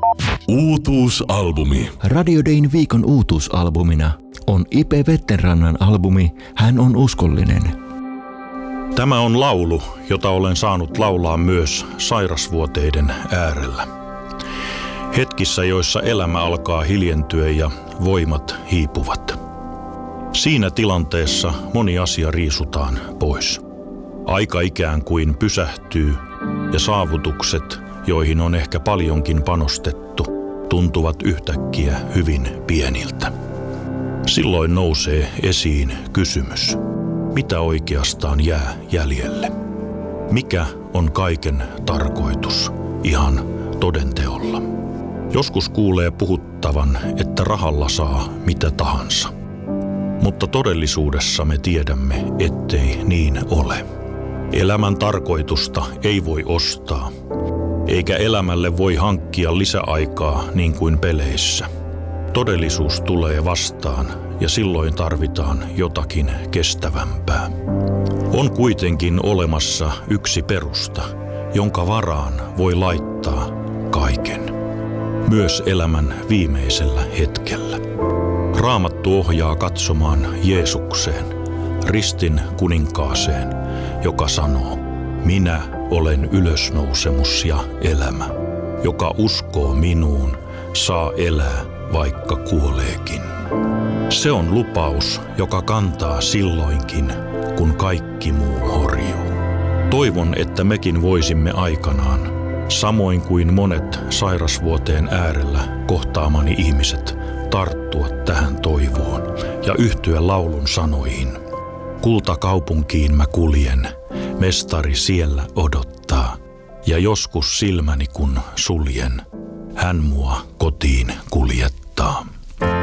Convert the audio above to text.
Uutuusalbumi. Radio Dayn viikon uutuusalbumina on Ipe Vettenrannan albumi Hän on uskollinen. Tämä on laulu, jota olen saanut laulaa myös sairasvuoteiden äärellä. Hetkissä, joissa elämä alkaa hiljentyä ja voimat hiipuvat. Siinä tilanteessa moni asia riisutaan pois. Aika ikään kuin pysähtyy ja saavutukset, joihin on ehkä paljonkin panostettu, tuntuvat yhtäkkiä hyvin pieniltä. Silloin nousee esiin kysymys. Mitä oikeastaan jää jäljelle? Mikä on kaiken tarkoitus ihan todenteolla? Joskus kuulee puhuttavan, että rahalla saa mitä tahansa. Mutta todellisuudessa me tiedämme, ettei niin ole. Elämän tarkoitusta ei voi ostaa, eikä elämälle voi hankkia lisäaikaa niin kuin peleissä. Todellisuus tulee vastaan ja silloin tarvitaan jotakin kestävämpää. On kuitenkin olemassa yksi perusta, jonka varaan voi laittaa kaiken. Myös elämän viimeisellä hetkellä. Raamattu ohjaa katsomaan Jeesukseen, ristin kuninkaaseen, joka sanoo, minä olen ylösnousemus ja elämä. Joka uskoo minuun, saa elää, vaikka kuoleekin. Se on lupaus, joka kantaa silloinkin, kun kaikki muu horjuu. Toivon, että mekin voisimme aikanaan, samoin kuin monet sairasvuoteen äärellä kohtaamani ihmiset, tarttua tähän toivoon ja yhtyä laulun sanoihin. Kultakaupunkiin mä kuljen, mestari siellä odottaa, ja joskus silmäni kun suljen, hän mua kotiin kuljettaa.